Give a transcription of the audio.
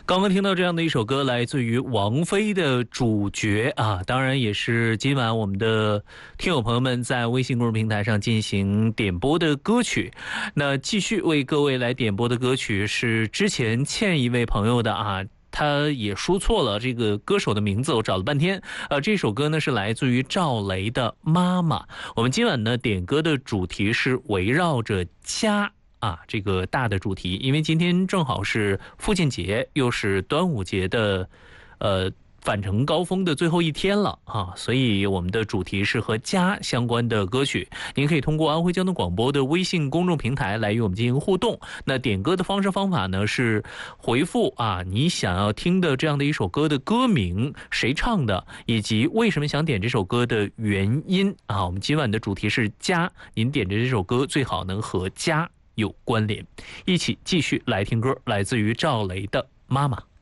刚刚听到这样的一首歌，来自于王菲的主角啊，当然也是今晚我们的听友朋友们在微信公众平台上进行点播的歌曲。那继续为各位来点播的歌曲是之前欠一位朋友的啊。他也说错了这个歌手的名字，我找了半天。这首歌呢是来自于赵雷的《妈妈》。我们今晚呢点歌的主题是围绕着家。这个大的主题，因为今天正好是父亲节，又是端午节的，返程高峰的最后一天了啊，所以我们的主题是和家相关的歌曲。您可以通过安徽交通广播的微信公众平台来与我们进行互动。那点歌的方式方法呢是回复你想要听的这样的一首歌的歌名、谁唱的，以及为什么想点这首歌的原因啊。我们今晚的主题是家，您点的这首歌最好能和家有关联。一起继续来听歌，来自于赵雷的《妈妈》。